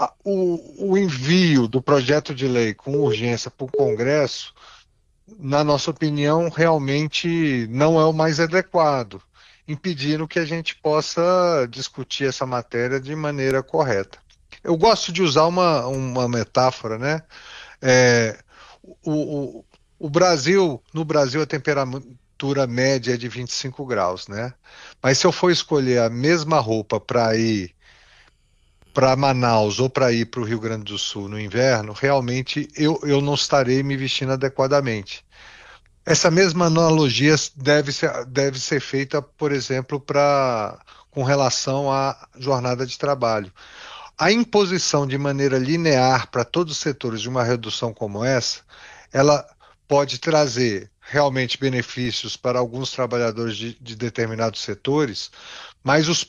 o envio do projeto de lei com urgência para o Congresso, na nossa opinião, realmente não é o mais adequado, impedindo que a gente possa discutir essa matéria de maneira correta. Eu gosto de usar uma metáfora, né? É, o, o Brasil, no Brasil a temperatura média é de 25 graus, né? Mas se eu for escolher a mesma roupa para ir para Manaus ou para ir para o Rio Grande do Sul no inverno, realmente eu não estarei me vestindo adequadamente. Essa mesma analogia deve ser feita, por exemplo, com relação à jornada de trabalho. A imposição de maneira linear para todos os setores de uma redução como essa, ela pode trazer realmente benefícios para alguns trabalhadores de determinados setores, mas os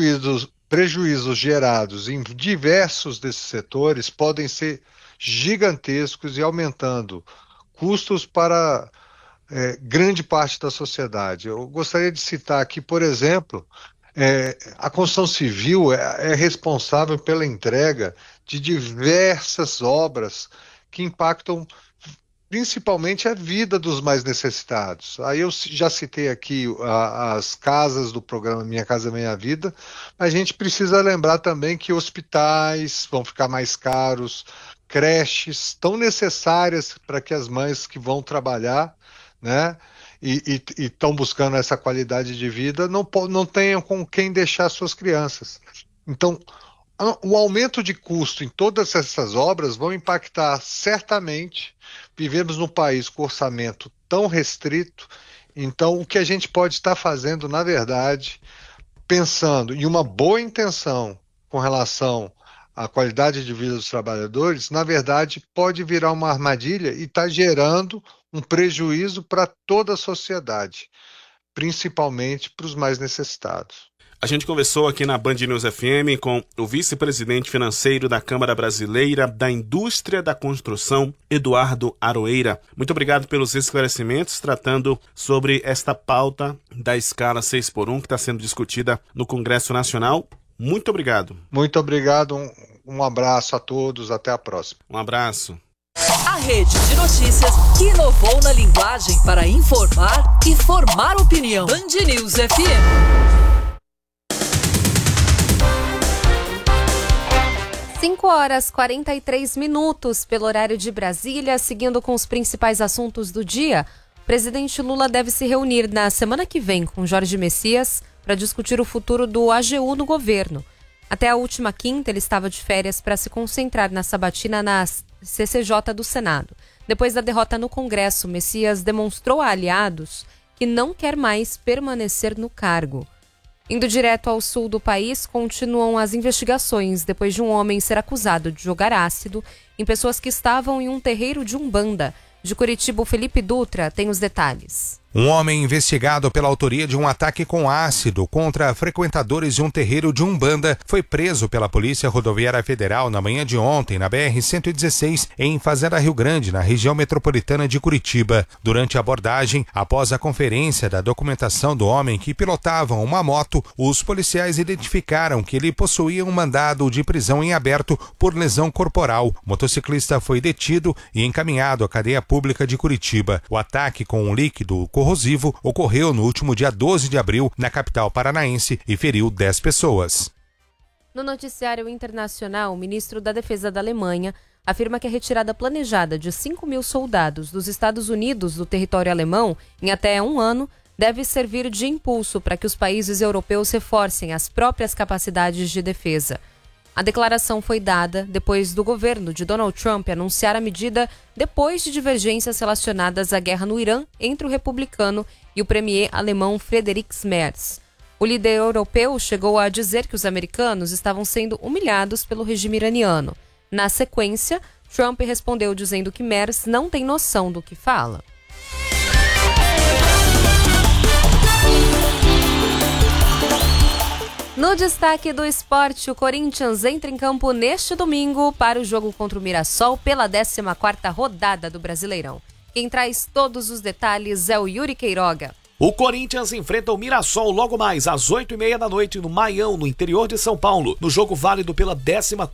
prejuízos gerados em diversos desses setores podem ser gigantescos e aumentando custos para grande parte da sociedade. Eu gostaria de citar aqui, por exemplo, a construção civil é responsável pela entrega de diversas obras que impactam principalmente a vida dos mais necessitados. Aí eu já citei aqui as casas do programa Minha Casa Minha Vida, mas a gente precisa lembrar também que hospitais vão ficar mais caros, creches tão necessárias para que as mães que vão trabalhar, né, e estão buscando essa qualidade de vida, não tenham com quem deixar suas crianças. Então, o aumento de custo em todas essas obras vão impactar certamente. Vivemos num país com orçamento tão restrito, então o que a gente pode estar fazendo, na verdade, pensando em uma boa intenção com relação à qualidade de vida dos trabalhadores, na verdade pode virar uma armadilha e está gerando um prejuízo para toda a sociedade, principalmente para os mais necessitados. A gente conversou aqui na Band News FM com o vice-presidente financeiro da Câmara Brasileira da Indústria da Construção, Eduardo Aroeira. Muito obrigado pelos esclarecimentos, tratando sobre esta pauta da escala 6x1 que está sendo discutida no Congresso Nacional. Muito obrigado. Muito obrigado, um abraço a todos, até a próxima. Um abraço. A rede de notícias que inovou na linguagem para informar e formar opinião. Band News FM. 5h43 pelo horário de Brasília, seguindo com os principais assuntos do dia. O presidente Lula deve se reunir na semana que vem com Jorge Messias para discutir o futuro do AGU no governo. Até a última quinta, ele estava de férias para se concentrar na sabatina na CCJ do Senado. Depois da derrota no Congresso, Messias demonstrou a aliados que não quer mais permanecer no cargo. Indo direto ao sul do país, continuam as investigações depois de um homem ser acusado de jogar ácido em pessoas que estavam em um terreiro de Umbanda. De Curitiba, o Felipe Dutra tem os detalhes. Um homem investigado pela autoria de um ataque com ácido contra frequentadores de um terreiro de Umbanda foi preso pela Polícia Rodoviária Federal na manhã de ontem na BR-116 em Fazenda Rio Grande, na região metropolitana de Curitiba. Durante a abordagem, após a conferência da documentação do homem que pilotava uma moto, os policiais identificaram que ele possuía um mandado de prisão em aberto por lesão corporal. O motociclista foi detido e encaminhado à cadeia pública de Curitiba. O ataque com um líquido corrosivo ocorreu no último dia 12 de abril na capital paranaense e feriu 10 pessoas. No noticiário internacional, o ministro da Defesa da Alemanha afirma que a retirada planejada de 5.000 soldados dos Estados Unidos do território alemão em até um ano deve servir de impulso para que os países europeus reforcem as próprias capacidades de defesa. A declaração foi dada depois do governo de Donald Trump anunciar a medida depois de divergências relacionadas à guerra no Irã entre o republicano e o premier alemão Friedrich Merz. O líder europeu chegou a dizer que os americanos estavam sendo humilhados pelo regime iraniano. Na sequência, Trump respondeu dizendo que Merz não tem noção do que fala. No destaque do esporte, o Corinthians entra em campo neste domingo para o jogo contra o Mirassol pela 14ª rodada do Brasileirão. Quem traz todos os detalhes é o Yuri Queiroga. O Corinthians enfrenta o Mirassol logo mais às 20h30 no Maião, no interior de São Paulo, no jogo válido pela 14ª